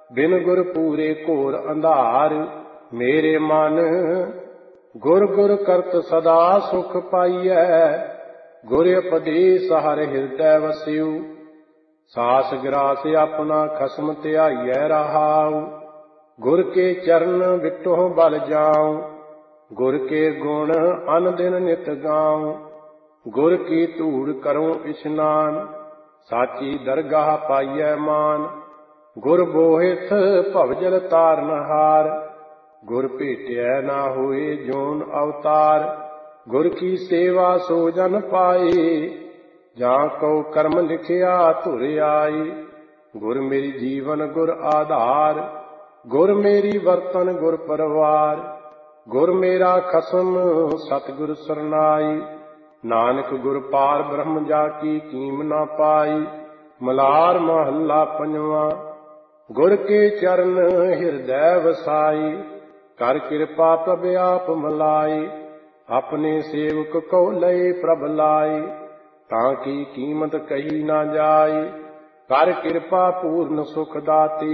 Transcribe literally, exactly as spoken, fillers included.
ਬਿਨ ਗੁਰ ਪੂਰੇ ਘੋਰ ਅੰਧਾਰ। ਮੇਰੇ ਮਨ ਗੁਰ ਗੁਰ ਕਰਤ ਸਦਾ ਸੁਖ ਪਾਈਐ। ਗੁਰ ਉਪਦੇਸ ਹਰ ਹਿਰਦੈ ਵਸਿਉ। ਸਾਸ ਗਰਾਸ ਆਪਣਾ ਖਸਮ ਧਿਆਈਐ ਰਹਾਉ। ਗੁਰ ਕੇ ਚਰਨ ਵਿਟੋ ਬਲ ਜਾਉ। ਗੁਰ ਕੇ ਗੁਣ ਅਨ ਦਿਨ ਨਿਤ ਗਾਉ। ਗੁਰ ਕੀ ਧੂੜ ਕਰਉ ਇਸ਼ਨਾਨ। ਸਾਚੀ ਦਰਗਾਹ ਪਾਈਐ ਮਾਨ। ਗੁਰ ਬੋਹਿਥ ਭਵਜਲ ਤਾਰਨਹਾਰ। ਗੁਰ ਭੇਟਿਐ ਨਾ ਹੋਏ ਜੋਨ ਅਵਤਾਰ। ਗੁਰ ਕੀ ਸੇਵਾ ਸੋ ਜਨ ਪਾਏ। ਜਾਂ ਕਉ ਕਰਮ ਲਿਖਿਆ ਧੁਰ ਆਈ। ਗੁਰ ਮੇਰੀ ਜੀਵਨ ਗੁਰ ਆਧਾਰ। ਗੁਰ ਮੇਰੀ ਵਰਤਨ ਗੁਰ ਪਰਵਾਰ। ਗੁਰ ਮੇਰਾ ਖਸਮ ਸਤਿਗੁਰ ਸਰਨਾਈ। ਨਾਨਕ ਗੁਰ ਪਾਰ ਬ੍ਰਹਮ ਜਾ ਕੀ ਕੀਮ ਨਾ ਪਾਈ। ਮਲਾਰ ਮਹੱਲਾ ਪੰਜਵਾਂ। ਗੁਰ ਕੇ ਚਰਨ ਹਿਰਦੈ ਵਸਾਈ। ਕਰ ਕਿਰਪਾ ਪ੍ਰਭ ਆਪ ਮਲਾਈ। ਆਪਣੇ ਸੇਵਕ ਕੋ ਲਏ ਪ੍ਰਭ ਲਾਈ। ਤਾਂ ਕੀ ਕੀਮਤ ਕਹੀ ਨਾ ਜਾਈ। ਕਰ ਕਿਰਪਾ ਪੂਰਨ ਸੁਖ ਦਾਤੇ।